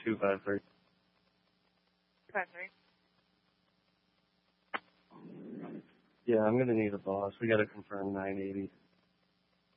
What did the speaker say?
253. 253. Yeah, I'm going to need a boss. We got to confirm 980.